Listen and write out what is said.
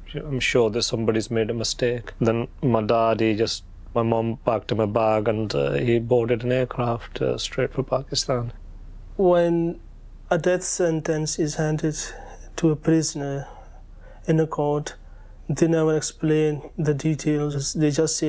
I'm sure that somebody's made a mistake. Then my mum packed him a bag and he boarded an aircraft straight for Pakistan. When a death sentence is handed to a prisoner in a court, they never explain the details. They just say